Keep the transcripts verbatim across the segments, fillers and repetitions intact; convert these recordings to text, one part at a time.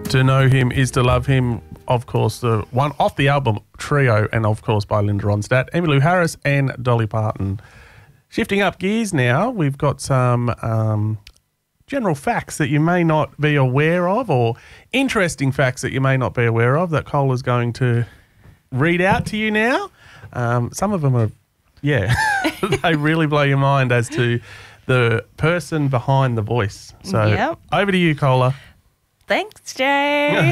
To Know Him Is to Love Him, of course, the one off the album Trio, and of course by Linda Ronstadt, Emmylou Harris and Dolly Parton. Shifting up gears now, we've got some um, general facts that you may not be aware of, or interesting facts that you may not be aware of, that Cole is going to read out to you now. Um, some of them are, yeah, they really blow your mind as to the person behind the voice. So Yep. over to you, Cola. Thanks, Jay.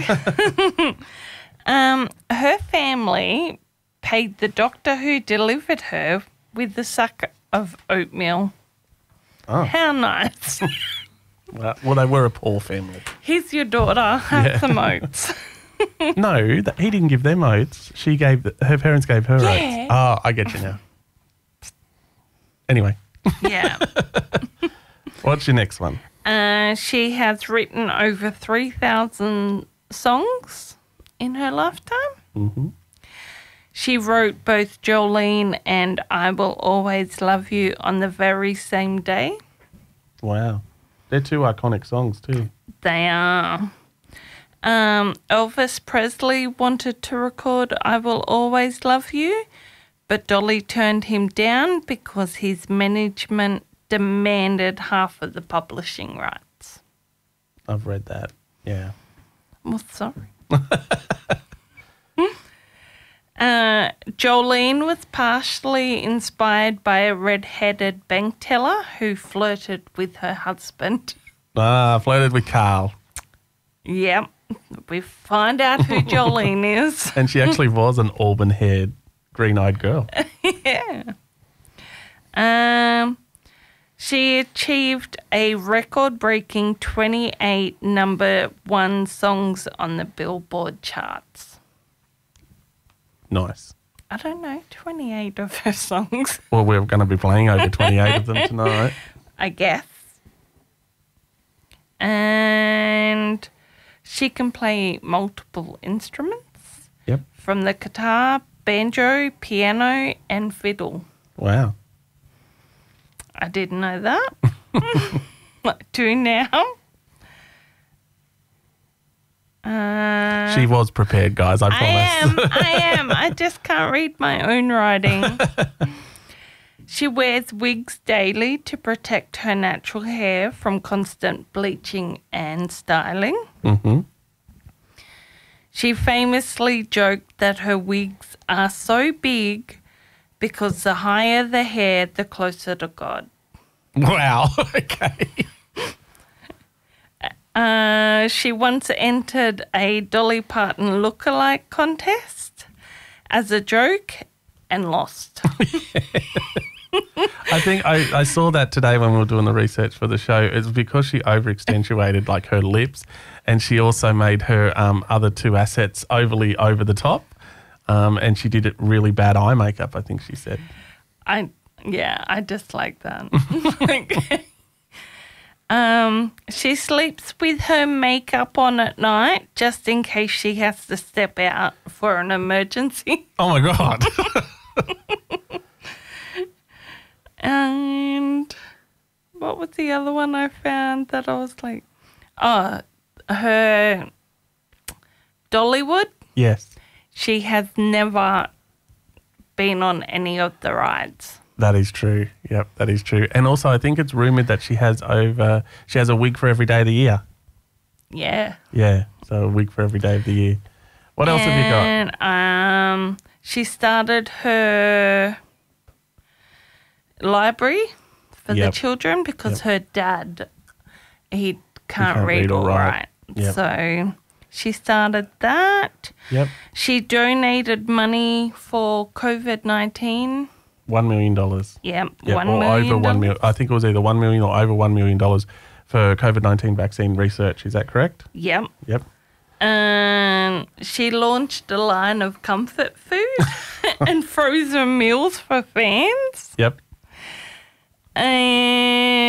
um, her family paid the doctor who delivered her with a sack of oatmeal. Oh. How nice. Well, well, they were a poor family. Here's your daughter. Have Yeah. some oats. No, that, he didn't give them oats. She gave, the, her parents gave her Yeah. oats. Oh, I get you now. Anyway, Yeah. what's your next one? Uh, she has written over three thousand songs in her lifetime. Mm-hmm. She wrote both Jolene and I Will Always Love You on the very same day. Wow. They're two iconic songs too. They are. Um, Elvis Presley wanted to record I Will Always Love You, but Dolly turned him down because his management demanded half of the publishing rights. I've read that. Yeah. Well, sorry. uh, Jolene was partially inspired by a red-headed bank teller who flirted with her husband. Ah, flirted with Carl. Yep. We find out who Jolene is. And she actually was an auburn-haired, green-eyed girl. Yeah. Um, she achieved a record-breaking twenty-eight number one songs on the Billboard charts. Nice. I don't know, twenty-eight of her songs, Well, we're going to be playing over twenty-eight of them tonight. I guess. And she can play multiple instruments, Yep. from the guitar, banjo, piano, and fiddle. Wow. I didn't know that. I do now. Uh, She was prepared, guys, I I promise. am. I am. I just can't read my own writing. She wears wigs daily to protect her natural hair from constant bleaching and styling. Mm-hmm. She famously joked that her wigs are so big because the higher the hair, the closer to God. Wow. Okay. Uh, she once entered a Dolly Parton lookalike contest as a joke and lost. I think I, I saw that today when we were doing the research for the show. It's because she over-accentuated like her lips, and she also made her um, other two assets overly over the top, um, and she did it really bad eye makeup, I think she said. I yeah, I dislike that. um, she sleeps with her makeup on at night just in case she has to step out for an emergency. Oh, my God. And what was the other one I found that I was like, oh, her Dollywood? Yes, She has never been on any of the rides. that is true. Yep, that is true. And also, I think it's rumoured that she has over, she has a wig for every day of the year. Yeah. Yeah, so a wig for every day of the year. What else have you got? And um, she started her library for Yep. the children because Yep. her dad, he can't, can't read, read all all right. right. Yep. So she started that. Yep, She donated money for COVID nineteen. one million dollars. Yep, Yep, one or million over one million. I think it was either one million or over one million dollars for COVID nineteen vaccine research. Is that correct? Yep. Yep. And she launched a line of comfort food and frozen meals for fans. Yep. And